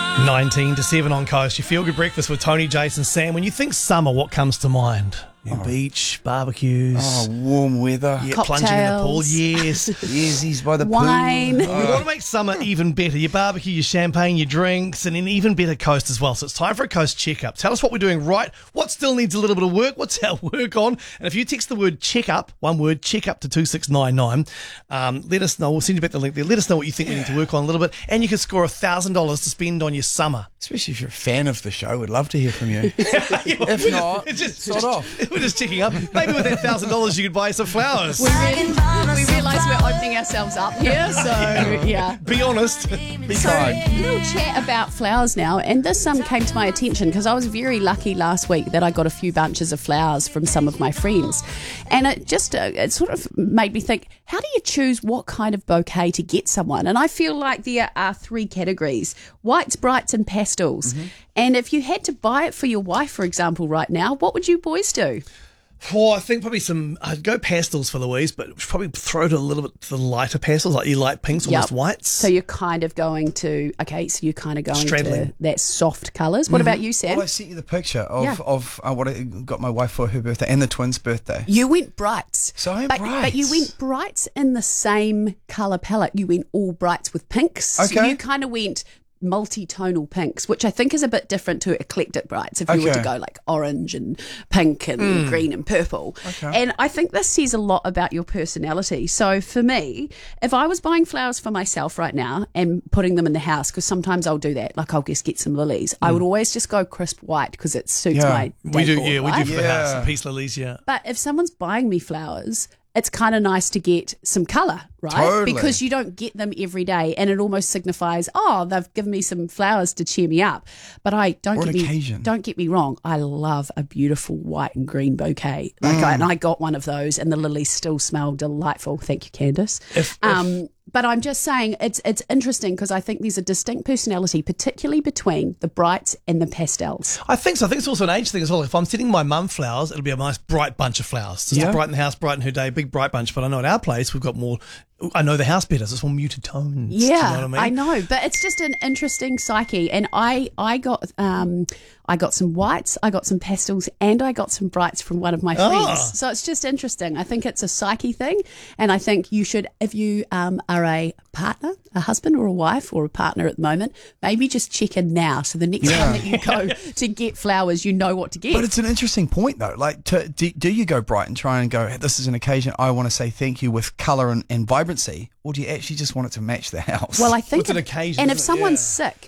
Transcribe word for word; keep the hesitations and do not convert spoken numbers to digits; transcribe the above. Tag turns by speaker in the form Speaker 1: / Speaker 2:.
Speaker 1: nineteen to seven on Coast. Your feel good breakfast with Tony, Jason, Sam. When you think summer, what comes to mind? Yeah,
Speaker 2: Oh.
Speaker 1: Beach, barbecues.
Speaker 2: Oh, warm weather.
Speaker 1: Yeah, plunging in the pool.
Speaker 3: Cocktails.
Speaker 1: Yes.
Speaker 2: Yes, he's by the
Speaker 3: Wine.
Speaker 2: pool.
Speaker 1: We want to make summer even better. Your barbecue, your champagne, your drinks, and an even better Coast as well. So it's time for a Coast checkup. Tell us what we're doing right, what still needs a little bit of work, what's our work on. And if you text the word checkup, one word, checkup to two six nine nine, um, let us know. We'll send you back the link there. Let us know what you think we need to work on a little bit. And you can score one thousand dollars to spend on your summer.
Speaker 2: Especially if you're a fan of the show, we'd love to hear from you. If not,
Speaker 1: It's just,
Speaker 2: sod off.
Speaker 1: We're just checking up. Maybe with that one thousand dollars you could buy some flowers.
Speaker 3: We, re- we realise we're opening ourselves up here, so yeah.
Speaker 1: Be honest.
Speaker 2: Be
Speaker 3: So,
Speaker 2: kind.
Speaker 3: a little chat about flowers now, and this um, came to my attention because I was very lucky last week that I got a few bunches of flowers from some of my friends, and it just uh, it sort of made me think, how do you choose what kind of bouquet to get someone? And I feel like there are three categories: whites, brights, and pastels.
Speaker 1: Mm-hmm.
Speaker 3: And if you had to buy it for your wife, for example, right now, what would you boys do?
Speaker 1: Oh, I think probably some, I'd go pastels for Louise, but probably throw it a little bit to the lighter pastels, like you light pinks, almost
Speaker 3: Yep.
Speaker 1: whites.
Speaker 3: So you're kind of going to, okay, so you're kind of going
Speaker 1: Straddling.
Speaker 3: to that soft colours. What about you, Sam?
Speaker 2: Well, I sent you the picture of,
Speaker 3: Yeah.
Speaker 2: of uh, what I got my wife for her birthday and the twins' birthday.
Speaker 3: You went brights.
Speaker 2: So I went
Speaker 3: but, but you
Speaker 2: brights.
Speaker 3: went brights in the same colour palette. You went all brights with pinks. So
Speaker 2: Okay.
Speaker 3: you kind of went multi-tonal pinks, which I think is a bit different to eclectic brights if you were to
Speaker 2: Okay.
Speaker 3: go like orange and pink and green and purple.
Speaker 2: Okay.
Speaker 3: And I think this says a lot about your personality. So for me, if I was buying flowers for myself right now and putting them in the house, because sometimes I'll do that, like I'll just get some lilies, I would always just go crisp white because it suits
Speaker 2: Yeah.
Speaker 3: my
Speaker 1: we do,
Speaker 3: decor,
Speaker 1: yeah, we
Speaker 3: right?
Speaker 1: do for the house.
Speaker 2: Yeah.
Speaker 1: And peace lilies, yeah.
Speaker 3: But if someone's buying me flowers, it's kind of nice to get some colour, right?
Speaker 2: Totally.
Speaker 3: Because you don't get them every day, and it almost signifies, oh, they've given me some flowers to cheer me up. But I don't
Speaker 2: Or
Speaker 3: get
Speaker 2: an
Speaker 3: me
Speaker 2: occasion.
Speaker 3: don't get me wrong. I love a beautiful white and green bouquet, like
Speaker 2: Mm.
Speaker 3: I, and I got one of those, and the lilies still smell delightful. Thank you, Candice.
Speaker 1: If-
Speaker 3: um, but I'm just saying it's it's interesting because I think there's a distinct personality, particularly between the brights and the pastels.
Speaker 1: I think so. I think it's also an age thing as well. If I'm sending my mum flowers, it'll be a nice bright bunch of flowers. Just
Speaker 2: Yeah.
Speaker 1: to brighten the house, brighten her day, big bright bunch. But I know at our place, we've got more, I know the house better, so it's more muted tones. Do you
Speaker 3: Yeah,
Speaker 1: know what I mean?
Speaker 3: know, but it's just an interesting psyche. And I, I got, um, I got some whites, I got some pastels, and I got some brights from one of my friends.
Speaker 1: Ah.
Speaker 3: So it's just interesting. I think it's a psyche thing, and I think you should, if you um, are a partner, a husband or a wife or a partner at the moment, maybe just check in now. So the next time that you go to get flowers, you know what to get.
Speaker 2: But it's an interesting point, though. Like, to, do, do you go bright and try and go, hey, this is an occasion I want to say thank you with colour and, and vibrancy, or do you actually just want it to match the house?
Speaker 3: well, I think,
Speaker 1: It's an
Speaker 3: if-
Speaker 1: occasion,
Speaker 3: and if
Speaker 1: isn't it?
Speaker 3: someone's
Speaker 1: Yeah.
Speaker 3: sick,